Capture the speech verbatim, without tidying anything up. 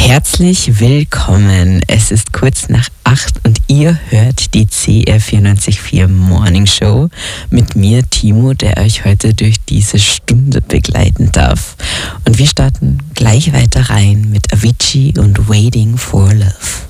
Herzlich willkommen. Es ist kurz nach acht und ihr hört die C R vierundneunzig Komma vier Morning Show mit mir, Timo, der euch heute durch diese Stunde begleiten darf. Und wir starten gleich weiter rein mit Avicii und Waiting for Love.